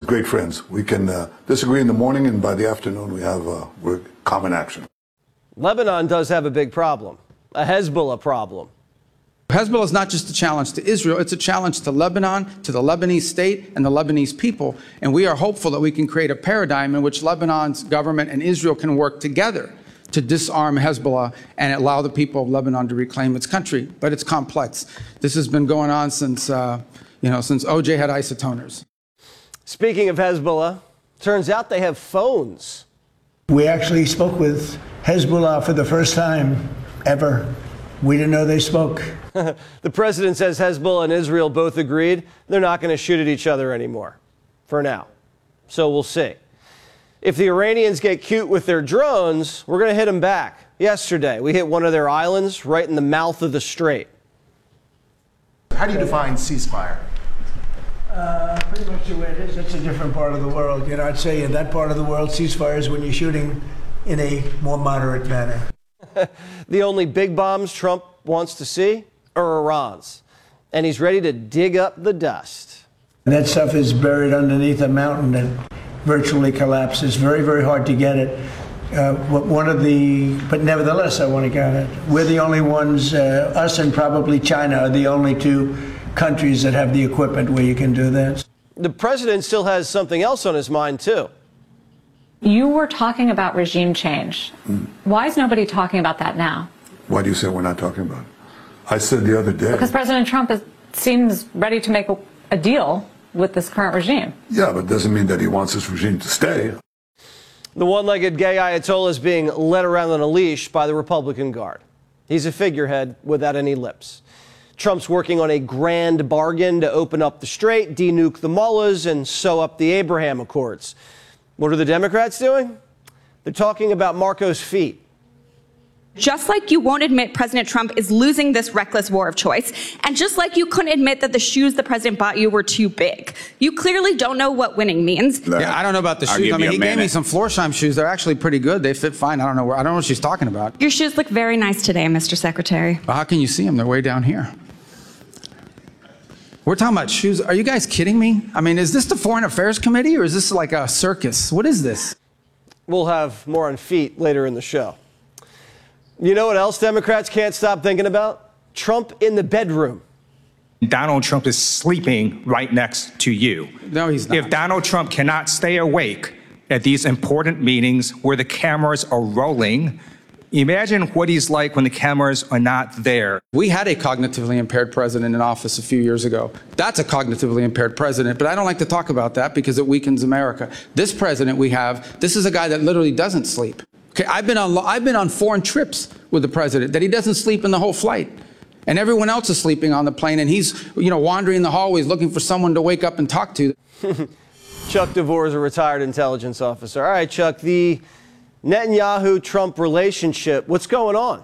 great friends. We can disagree in the morning, and by the afternoon we're common action. Lebanon does have a big problem, a Hezbollah problem. Hezbollah is not just a challenge to Israel, it's a challenge to Lebanon, to the Lebanese state and the Lebanese people. And we are hopeful that we can create a paradigm in which Lebanon's government and Israel can work together to disarm Hezbollah and allow the people of Lebanon to reclaim its country. But it's complex. This has been going on since OJ had isotoners. Speaking of Hezbollah, turns out they have phones. We actually spoke with Hezbollah for the first time ever. We didn't know they spoke. The president says Hezbollah and Israel both agreed they're not going to shoot at each other anymore, for now. So we'll see. If the Iranians get cute with their drones, we're going to hit them back. Yesterday, we hit one of their islands right in the mouth of the strait. How do you define ceasefire? Pretty much the way it is. It's a different part of the world. You know, I'd say in that part of the world, ceasefire is when you're shooting in a more moderate manner. The only big bombs Trump wants to see are Iran's, and he's ready to dig up the dust. And that stuff is buried underneath a mountain that virtually collapses. Very, very hard to get it. But nevertheless, I want to get it. We're the only ones, us and probably China are the only two countries that have the equipment where you can do that. The president still has something else on his mind, too. You were talking about regime change. Why is nobody talking about that now? Why do you say we're not talking about it? I said the other day. Because President Trump seems ready to make a deal with this current regime. Yeah, but it doesn't mean that he wants this regime to stay. The one-legged gay Ayatollah is being led around on a leash by the Republican Guard. He's a figurehead without any lips. Trump's working on a grand bargain to open up the strait, denuke the mullahs, and sew up the Abraham Accords. What are the Democrats doing? They're talking about Marco's feet. Just like you won't admit President Trump is losing this reckless war of choice, and just like you couldn't admit that the shoes the president bought you were too big, you clearly don't know what winning means. Yeah, I don't know about the shoes. I mean, he gave me some Florsheim shoes. They're actually pretty good. They fit fine. I don't know what she's talking about. Your shoes look very nice today, Mr. Secretary. Well, how can you see them? They're way down here. We're talking about shoes. Are you guys kidding me? I mean, is this the Foreign Affairs Committee or is this like a circus? What is this? We'll have more on feet later in the show. You know what else Democrats can't stop thinking about? Trump in the bedroom. Donald Trump is sleeping right next to you. No, he's not. If Donald Trump cannot stay awake at these important meetings where the cameras are rolling, imagine what he's like when the cameras are not there. We had a cognitively impaired president in office a few years ago. That's a cognitively impaired president, but I don't like to talk about that because it weakens America. This president we have, this is a guy that literally doesn't sleep. Okay, I've been on foreign trips with the president that he doesn't sleep in the whole flight. And everyone else is sleeping on the plane, and he's, wandering the hallways looking for someone to wake up and talk to. Chuck DeVore is a retired intelligence officer. All right, Chuck, the Netanyahu-Trump relationship, what's going on?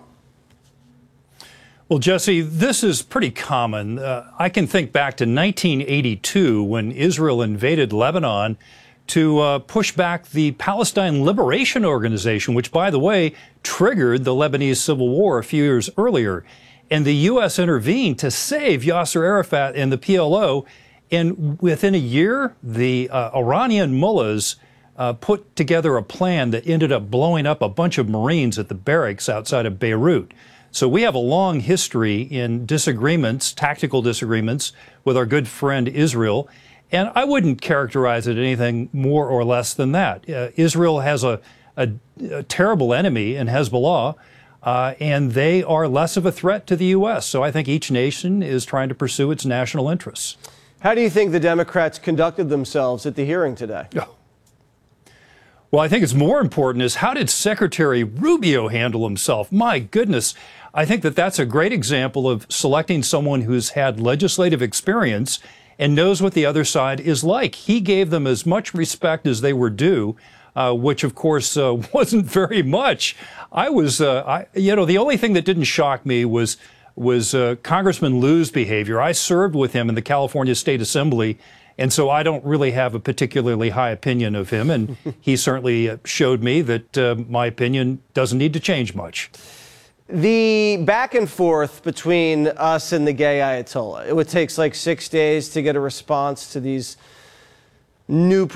Well, Jesse, this is pretty common. I can think back to 1982 when Israel invaded Lebanon to push back the Palestine Liberation Organization, which, by the way, triggered the Lebanese Civil War a few years earlier. And the U.S. intervened to save Yasser Arafat and the PLO. And within a year, the Iranian mullahs put together a plan that ended up blowing up a bunch of Marines at the barracks outside of Beirut. So we have a long history in disagreements, tactical disagreements, with our good friend Israel. And I wouldn't characterize it anything more or less than that. Israel has a terrible enemy in Hezbollah, and they are less of a threat to the U.S. So I think each nation is trying to pursue its national interests. How do you think the Democrats conducted themselves at the hearing today? Well, I think it's more important is how did Secretary Rubio handle himself? My goodness, I think that's a great example of selecting someone who's had legislative experience and knows what the other side is like. He gave them as much respect as they were due, which, of course, wasn't very much. The only thing that didn't shock me was Congressman Liu's behavior. I served with him in the California State Assembly, and so I don't really have a particularly high opinion of him, and he certainly showed me that my opinion doesn't need to change much. The back and forth between us and the gay Ayatollah, it would take like 6 days to get a response to these new